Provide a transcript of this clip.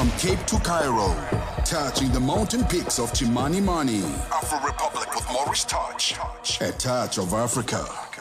From Cape to Cairo, touching the mountain peaks of Chimani Mani. Afro Republic with Maurice Touch. A touch of Africa.